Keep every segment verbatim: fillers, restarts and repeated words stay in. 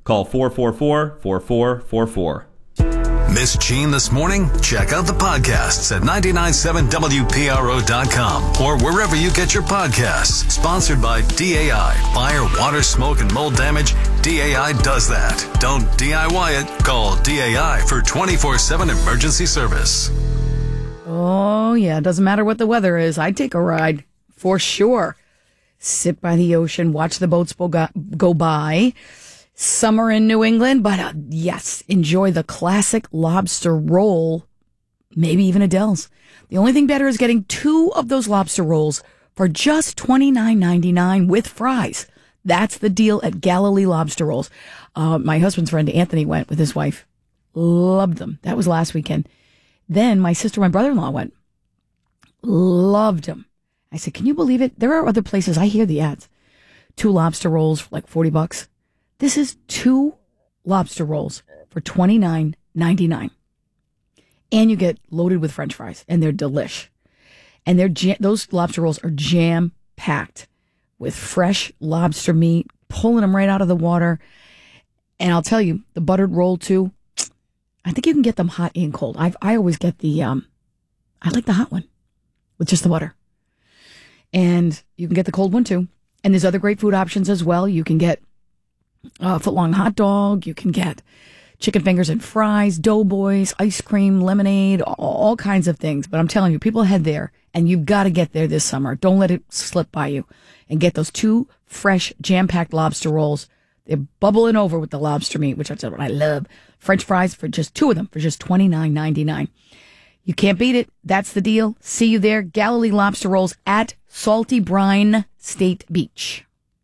Call four four four, four four four four. Miss Jean this morning? Check out the podcasts at nine nine seven W P R O dot com or wherever you get your podcasts. Sponsored by D A I. Fire, water, smoke, and mold damage. D A I does that. Don't D I Y it. Call D A I for twenty-four seven emergency service. Oh, yeah. It doesn't matter what the weather is. I'd take a ride for sure. Sit by the ocean, watch the boats go by. Summer in New England, but uh, yes, enjoy the classic lobster roll, maybe even Adele's. The only thing better is getting two of those lobster rolls for just twenty-nine ninety-nine with fries. That's the deal at Galilee Lobster Rolls. Uh, my husband's friend Anthony went with his wife. Loved them. That was last weekend. Then my sister and my brother-in-law went. Loved them. I said, can you believe it? There are other places. I hear the ads. Two lobster rolls for like forty bucks. This is two lobster rolls for twenty-nine ninety-nine. And you get loaded with French fries, and they're delish. And they're jam- those lobster rolls are jam-packed with fresh lobster meat, pulling them right out of the water. And I'll tell you, the buttered roll, too, I think you can get them hot and cold. I've, I always get the, um, I like the hot one with just the butter. And you can get the cold one, too. And there's other great food options as well. You can get a foot-long hot dog. You can get chicken fingers and fries, doughboys, ice cream, lemonade, all, all kinds of things. But I'm telling you, people head there, and you've got to get there this summer. Don't let it slip by you. And get those two fresh, jam-packed lobster rolls. They're bubbling over with the lobster meat, which I tell you what I love. French fries for just two of them for just twenty-nine ninety-nine. You can't beat it. That's the deal. See you there. Galilee Lobster Rolls at Salty Brine State Beach.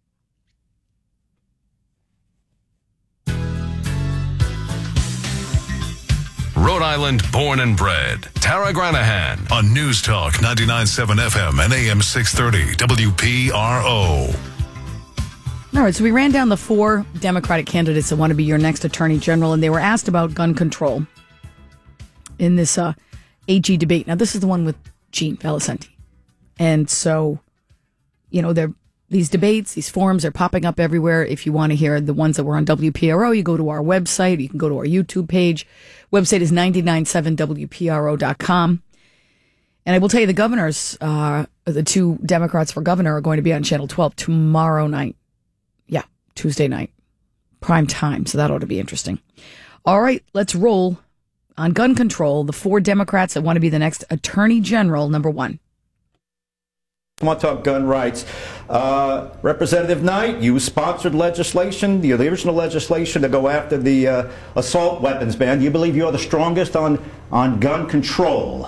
Rhode Island born and bred. Tara Granahan on News Talk ninety-nine point seven F M and A M six thirty W P R O. All right, so we ran down the four Democratic candidates that want to be your next attorney general, and they were asked about gun control in this uh, A G debate. Now, this is the one with Jean Valicenti. And so, you know, they're these debates, these forums are popping up everywhere. If you want to hear the ones that were on W P R O, you go to our website. You can go to our YouTube page. Website is nine nine seven W P R O dot com. And I will tell you, the governors, uh, the two Democrats for governor, are going to be on Channel twelve tomorrow night. Yeah, Tuesday night. Prime time, so that ought to be interesting. All right, let's roll on gun control. The four Democrats that want to be the next attorney general, number one. I want to talk gun rights. Uh, Representative Knight, you sponsored legislation, the, the original legislation to go after the uh, assault weapons ban. Do you believe you're the strongest on, on gun control?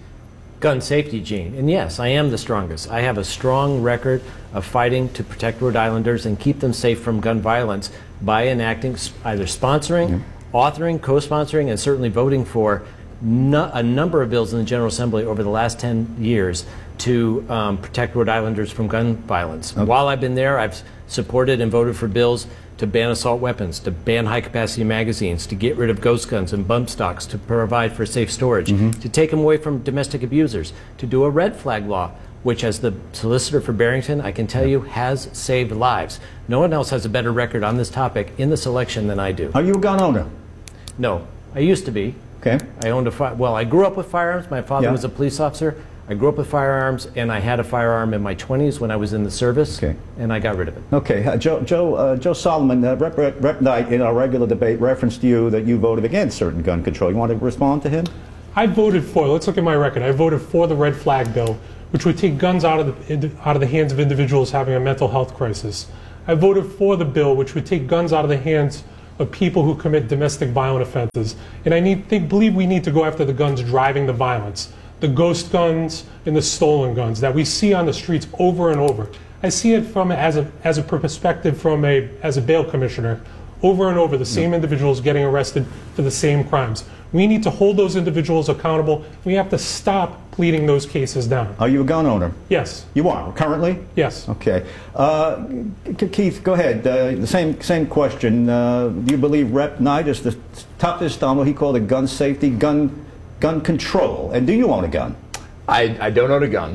Gun safety, Gene. And yes, I am the strongest. I have a strong record of fighting to protect Rhode Islanders and keep them safe from gun violence by enacting, either sponsoring, mm-hmm. authoring, co-sponsoring, and certainly voting for no, a number of bills in the General Assembly over the last ten years to um, protect Rhode Islanders from gun violence. Okay. While I've been there, I've supported and voted for bills to ban assault weapons, to ban high-capacity magazines, to get rid of ghost guns and bump stocks, to provide for safe storage, mm-hmm. to take them away from domestic abusers, to do a red flag law, which, as the solicitor for Barrington, I can tell yeah. you, has saved lives. No one else has a better record on this topic in this election than I do. Are you a gun owner? No. I used to be. Okay. I owned a fi- well, I grew up with firearms. My father yeah. was a police officer. I grew up with firearms, and I had a firearm in my twenties when I was in the service, okay. and I got rid of it. Okay. Uh, Joe, Joe, uh, Joe Solomon, uh, Rep, Rep, Rep Knight, in our regular debate, referenced you that you voted against certain gun control. You want to respond to him? I voted for, let's look at my record, I voted for the red flag bill, which would take guns out of the, out of the hands of individuals having a mental health crisis. I voted for the bill, which would take guns out of the hands of people who commit domestic violent offenses. And I need, they believe we need to go after the guns driving the violence. The ghost guns and the stolen guns that we see on the streets over and over. I see it from as a as a perspective from a as a bail commissioner, over and over the same individuals getting arrested for the same crimes. We need to hold those individuals accountable. We have to stop pleading those cases down. Are you a gun owner? Yes. You are currently? Yes. Okay. Uh, Keith, go ahead. Uh, the same same question. Uh, do you believe Rep Knight is the toughest on what he called a gun safety, gun gun control? And do you own a gun? I, I don't own a gun.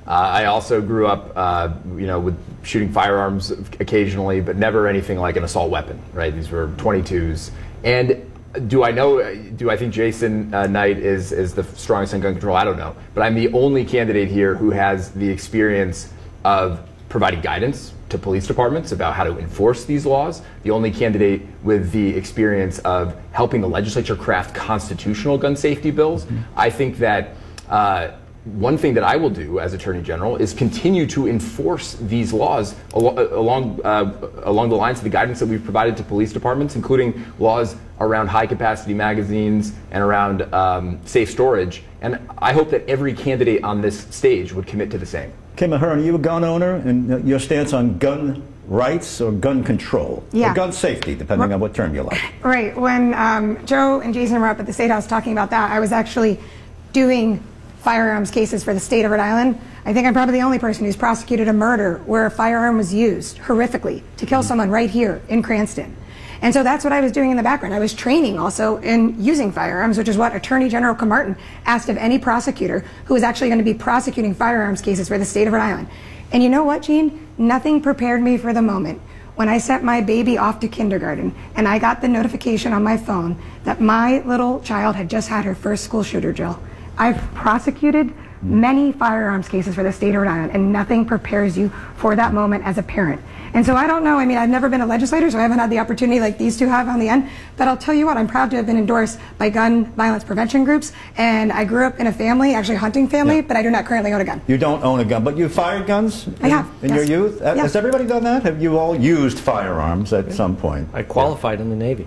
Uh, I also grew up, uh, you know, with shooting firearms occasionally, but never anything like an assault weapon, right? These were twenty-twos. And do I know, do I think Jason uh, Knight is, is the strongest in gun control? I don't know. But I'm the only candidate here who has the experience of providing guidance to police departments about how to enforce these laws. The only candidate with the experience of helping the legislature craft constitutional gun safety bills. Mm-hmm. I think that uh, one thing that I will do as Attorney General is continue to enforce these laws al- along uh, along the lines of the guidance that we've provided to police departments, including laws around high-capacity magazines and around um, safe storage. And I hope that every candidate on this stage would commit to the same. Kim Ahern, are you a gun owner, and your stance on gun rights or gun control? Yeah. Or gun safety, depending Well, on what term you like. Right. When um, Joe and Jason were up at the State House talking about that, I was actually doing firearms cases for the state of Rhode Island. I think I'm probably the only person who's prosecuted a murder where a firearm was used horrifically to kill someone right here in Cranston. And so that's what I was doing in the background. I was training also in using firearms, which is what Attorney General Camartin asked of any prosecutor who was actually going to be prosecuting firearms cases for the state of Rhode Island. And you know what, Gene? Nothing prepared me for the moment when I sent my baby off to kindergarten and I got the notification on my phone that my little child had just had her first school shooter drill. I've prosecuted many firearms cases for the state of Rhode Island, and nothing prepares you for that moment as a parent. And so I don't know, I mean, I've never been a legislator, so I haven't had the opportunity like these two have on the end, but I'll tell you what, I'm proud to have been endorsed by gun violence prevention groups, and I grew up in a family, actually a hunting family, Yeah. but I do not currently own a gun. You don't own a gun, but you fired guns in, I have, in yes. your youth? Uh, Yes. Has everybody done that? Have you all used firearms at some point? I qualified in the Navy.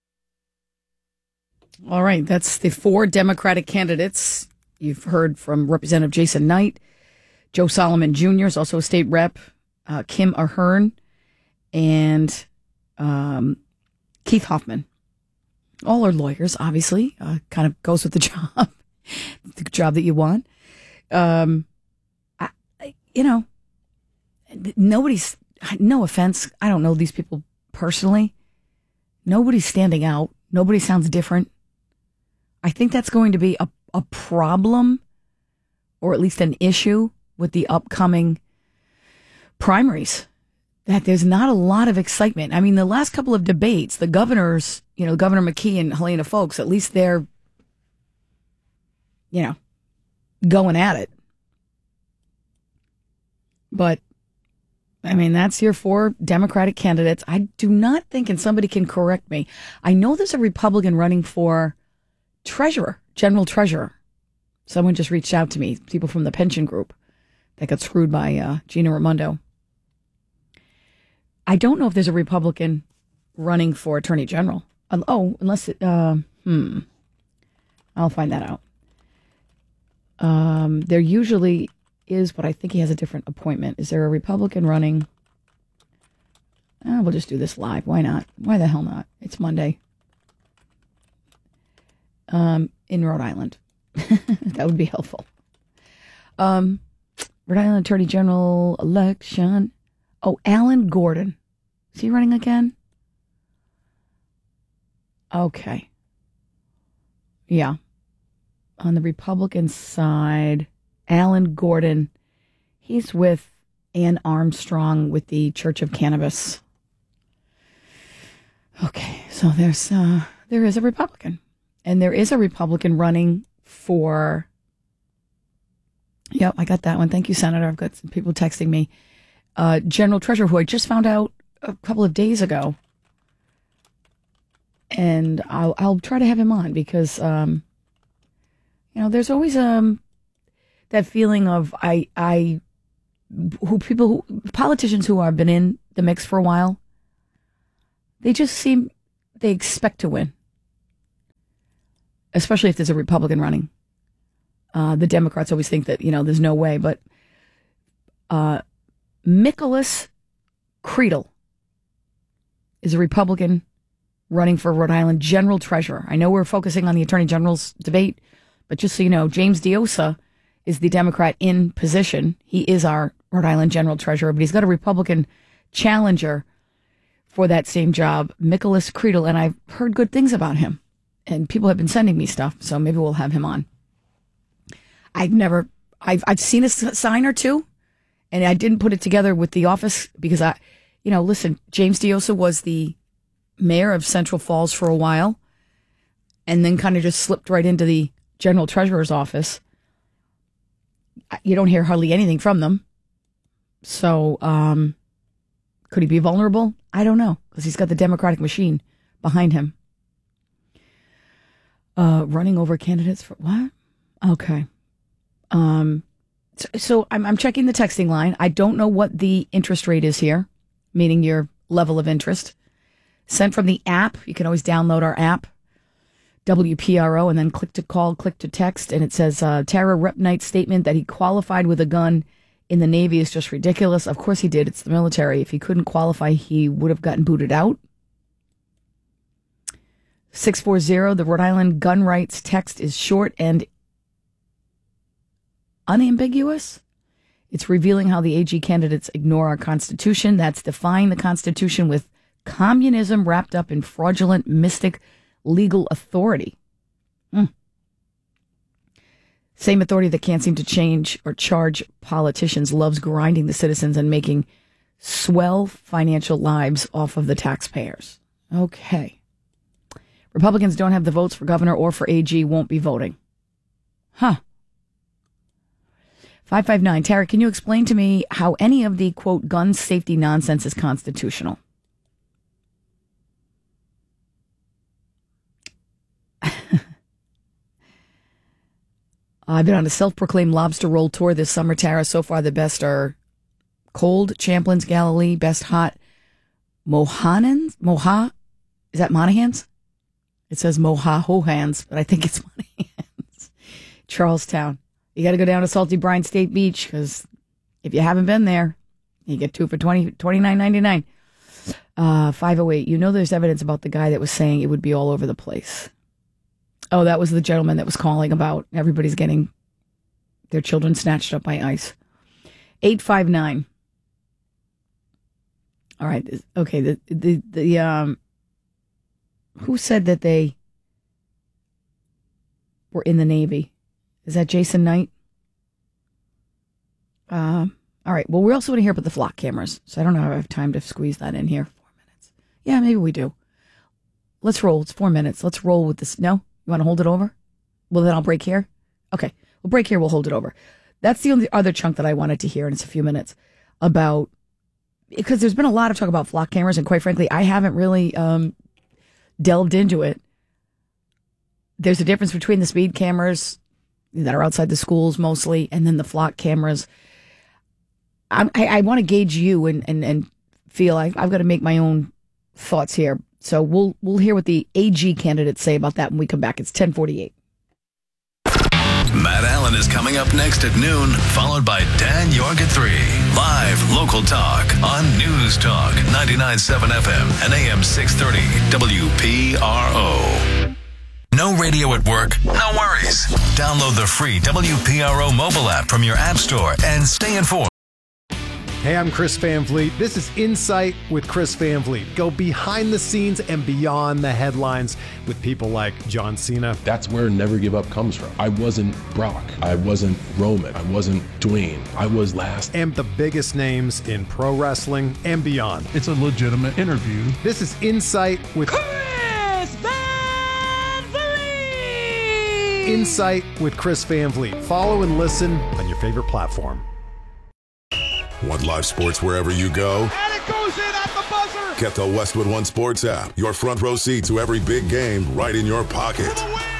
All right, that's the four Democratic candidates. You've heard from Representative Jason Knight. Joe Solomon Junior is also a state rep. Uh, Kim Ahern and um, Keith Hoffman. All are lawyers, obviously. Uh, kind of goes with the job, the job that you want. Um, I, I- you know, nobody's, no offense, I don't know these people personally. Nobody's standing out. Nobody sounds different. I think that's going to be a, a problem, or at least an issue, with the upcoming primaries. That there's not a lot of excitement. I mean, the last couple of debates, the governors, you know, Governor McKee and Helena Foulkes, at least they're, you know, going at it. But, I mean, that's your four Democratic candidates. I do not think, and somebody can correct me, I know there's a Republican running for treasurer, general treasurer. Someone just reached out to me, people from the pension group that got screwed by uh, Gina Raimondo. I don't know if there's a Republican running for attorney general. Um, oh, unless it, uh, hmm, I'll find that out. Um, there usually is, but I think he has a different appointment. Is there a Republican running? Uh, we'll just do this live. Why not? Why the hell not? It's Monday. Um, in Rhode Island. That would be helpful. Um, Rhode Island Attorney General election. Oh, Alan Gordon. Is he running again? Okay. Yeah. On the Republican side, Alan Gordon, he's with Ann Armstrong with the Church of Cannabis. Okay, so there's uh, there is a Republican. And there is a Republican running for, yep, I got that one. Thank you, Senator. I've got some people texting me. Uh, General Treasurer, who I just found out a couple of days ago. And I'll, I'll try to have him on because, um, you know, there's always um that feeling of I, I, who people, who, politicians who have been in the mix for a while, they just seem, they expect to win. Especially if there's a Republican running. Uh, the Democrats always think that, you know, there's no way. But uh, Nicholas Creedle is a Republican running for Rhode Island General Treasurer. I know we're focusing on the Attorney General's debate, but just so you know, James Diosa is the Democrat in position. He is our Rhode Island General Treasurer, but he's got a Republican challenger for that same job, Nicholas Creedle, and I've heard good things about him. And people have been sending me stuff, so maybe we'll have him on. I've never I've, I've seen a sign or two, and I didn't put it together with the office because I, you know, listen, James Diosa was the mayor of Central Falls for a while and then kind of just slipped right into the general treasurer's office. You don't hear hardly anything from them. So, um, could he be vulnerable? I don't know, because he's got the Democratic machine behind him. Uh, running over candidates for what? Okay. Um, so, so I'm, I'm checking the texting line. I don't know what the interest rate is here, meaning your level of interest. Sent from the app. You can always download our app, W P R O, and then click to call, click to text. And it says, uh, Tara Rep Knight's statement that he qualified with a gun in the Navy is just ridiculous. Of course he did. It's the military. If he couldn't qualify, he would have gotten booted out. six four zero, the Rhode Island gun rights text is short and unambiguous. It's revealing how the A G candidates ignore our Constitution. That's defying the Constitution with communism wrapped up in fraudulent, mystic legal authority. Mm. Same authority that can't seem to change or charge politicians, loves grinding the citizens and making swell financial lives off of the taxpayers. Okay. Republicans don't have the votes for governor or for A G, won't be voting. Huh. five five nine, Tara, can you explain to me how any of the, quote, gun safety nonsense is constitutional? I've been on a self-proclaimed lobster roll tour this summer, Tara. So far, the best are cold, Champlin's, Galilee, best hot, Mohanans, Moha, is that Monahans? It says Moha Hohans, but I think it's Monahans. Charlestown. You got to go down to Salty Brine State Beach, because if you haven't been there, you get two for twenty, twenty-nine ninety-nine. Uh, five oh eight, you know there's evidence about the guy that was saying it would be all over the place. Oh, that was the gentleman that was calling about everybody's getting their children snatched up by ICE. eight five nine. All right. Okay. The, the, the, um, who said that they were in the Navy? Is that Jason Knight? Um, all right. Well, we also want to hear about the flock cameras. So I don't know if I have time to squeeze that in here. Four minutes. Yeah, maybe we do. Let's roll. It's four minutes. Let's roll with this. No? You want to hold it over? Well, then I'll break here. Okay. We'll break here. We'll hold it over. That's the only other chunk that I wanted to hear, and it's a few minutes, about, because there's been a lot of talk about flock cameras, and quite frankly, I haven't really um, delved into it. There's a difference between the speed cameras that are outside the schools mostly, and then the flock cameras. I'm, I, I want to gauge you and, and, and feel I, I've got to make my own thoughts here. So we'll we'll hear what the A G candidates say about that when we come back. It's ten forty-eight. Matt Allen is coming up next at noon, followed by Dan York at three. Live local talk on News Talk ninety-nine point seven F M and A M six thirty W P R O. No radio at work? No worries. Download the free W P R O mobile app from your app store and stay informed. Hey, I'm Chris Van Vliet. This is Insight with Chris Van Vliet. Go behind the scenes and beyond the headlines with people like John Cena. That's where Never Give Up comes from. I wasn't Brock. I wasn't Roman. I wasn't Dwayne. I was last. And the biggest names in pro wrestling and beyond. It's a legitimate interview. This is Insight with Chris Van Vliet. Insight with Chris Van Vliet. Follow and listen on your favorite platform. Want live sports wherever you go? And it goes in at the buzzer! Get the Westwood One Sports app. Your front row seat to every big game right in your pocket.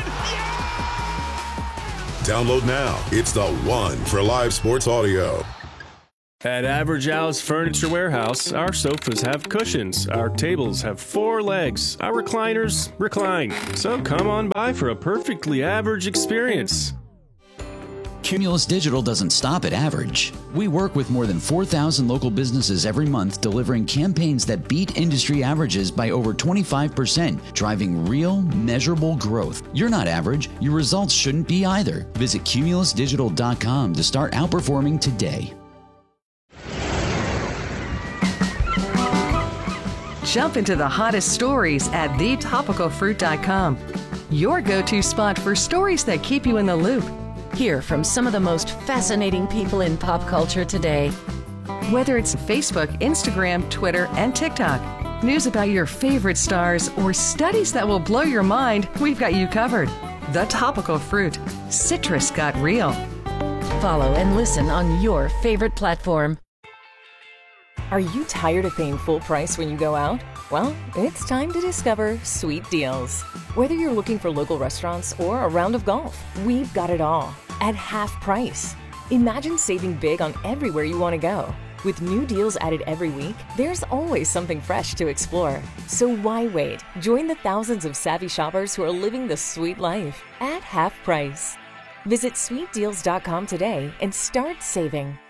Download now. It's the one for live sports audio. At Average Al's Furniture Warehouse, our sofas have cushions, our tables have four legs, our recliners recline. So come on by for a perfectly average experience. Cumulus Digital doesn't stop at average. We work with more than four thousand local businesses every month, delivering campaigns that beat industry averages by over twenty-five percent, driving real, measurable growth. You're not average. Your results shouldn't be either. Visit cumulus digital dot com to start outperforming today. Jump into the hottest stories at the topical fruit dot com. Your go-to spot for stories that keep you in the loop. Hear from some of the most fascinating people in pop culture today. Whether it's Facebook, Instagram, Twitter, and TikTok, news about your favorite stars, or studies that will blow your mind, we've got you covered. The Topical Fruit. Citrus got real. Follow and listen on your favorite platform. Are you tired of paying full price when you go out? Well, it's time to discover Sweet Deals. Whether you're looking for local restaurants or a round of golf, we've got it all at half price. Imagine saving big on everywhere you want to go. With new deals added every week, there's always something fresh to explore. So why wait? Join the thousands of savvy shoppers who are living the sweet life at half price. Visit sweet deals dot com today and start saving.